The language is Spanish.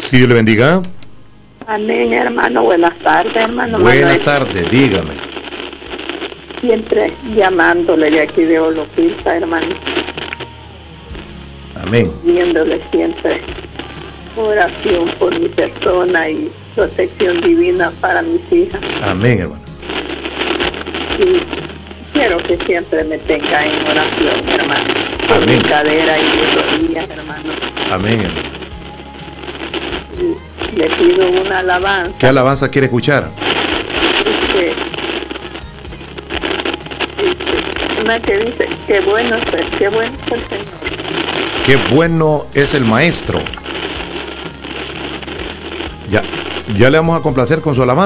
Sí, Dios le bendiga. Amén, hermano. Buenas tardes, hermano. Buenas tardes, dígame. Siempre llamándole de aquí de Olopilta, hermano. Amén. Viéndole siempre oración por mi persona y protección divina para mis hijas. Amén, hermano. Y quiero que siempre me tenga en oración, hermano. Por Amén. mi cadera y mis rodillas, hermano. Amén, hermano. Y le pido una alabanza. ¿Qué alabanza quiere escuchar? Una que dice, qué bueno es el Señor. Qué bueno es el Maestro. Ya le vamos a complacer con su alabanza.